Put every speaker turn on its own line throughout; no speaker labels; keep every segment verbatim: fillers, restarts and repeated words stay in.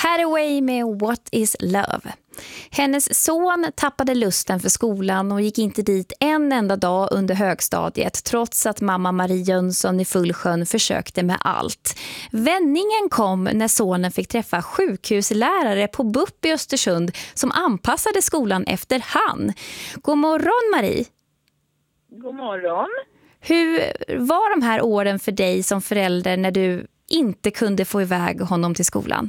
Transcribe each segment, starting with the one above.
Hathaway med What is Love. Hennes son tappade lusten för skolan och gick inte dit en enda dag under högstadiet trots att mamma Marie Jönsson i Fullsjön försökte med allt. Vändningen kom när sonen fick träffa sjukhuslärare på B U P i Östersund som anpassade skolan efter han. God morgon Marie!
God morgon!
Hur var de här åren för dig som förälder när du inte kunde få iväg honom till skolan?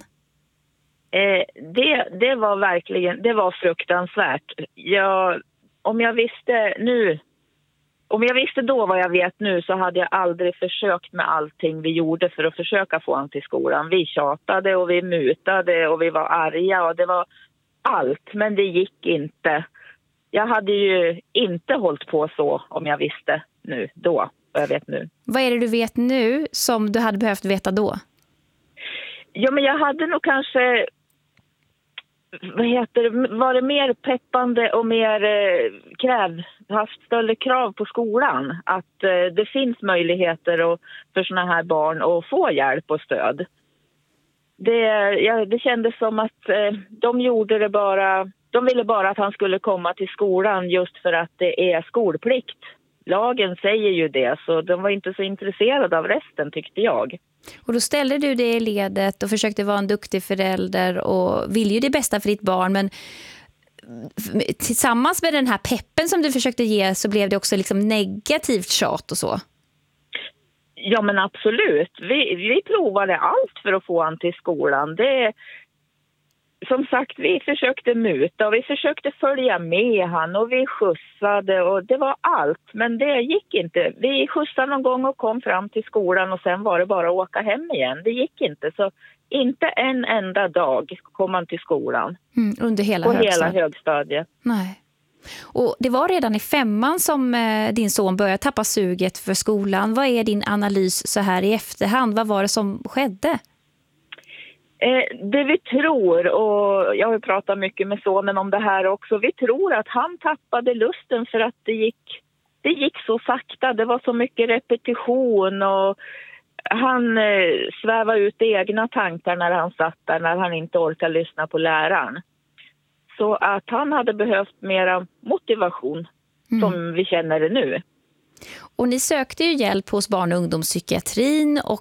Eh, det, det var verkligen, det var fruktansvärt. Jag, om jag visste nu, om jag visste då vad jag vet nu så hade jag aldrig försökt med allting vi gjorde för att försöka få honom till skolan. Vi tjatade och vi mutade och vi var arga och det var allt, men det gick inte. Jag hade ju inte hållit på så om jag visste nu, då, vad jag vet nu.
Vad är det du vet nu som du hade behövt veta då?
Ja, men jag hade nog kanske, vad heter det, var det mer peppande och mer eh, kräv, haft större krav på skolan. Att eh, det finns möjligheter och, för såna här barn att få hjälp och stöd. Det, ja, det kändes som att eh, de gjorde det bara, de ville bara att han skulle komma till skolan just för att det är skolplikt. Lagen säger ju det, så de var inte så intresserade av resten tyckte jag.
Och då ställde du det i ledet och försökte vara en duktig förälder och ville ju det bästa för ditt barn, men tillsammans med den här peppen som du försökte ge så blev det också liksom negativt tjat och så.
Ja, men absolut. Vi, vi provade allt för att få han till skolan. Det, som sagt, vi försökte muta och vi försökte följa med han och vi skjutsade och det var allt. Men det gick inte. Vi skjutsade någon gång och kom fram till skolan och sen var det bara att åka hem igen. Det gick inte, så inte en enda dag kom han till skolan.
Mm, under hela
På
högstadiet.
hela högstadiet.
Nej. Och det var redan i femman som eh, din son började tappa suget för skolan. Vad är din analys så här i efterhand? Vad var det som skedde?
Eh, det vi tror, och jag har pratat mycket med sonen om det här också, vi tror att han tappade lusten för att det gick, det gick så sakta. Det var så mycket repetition och han eh, svävade ut egna tankar när han satt där, när han inte orkade lyssna på läraren. Så att han hade behövt mera motivation mm. som vi känner det nu.
Och ni sökte ju hjälp hos barn- och ungdomspsykiatrin och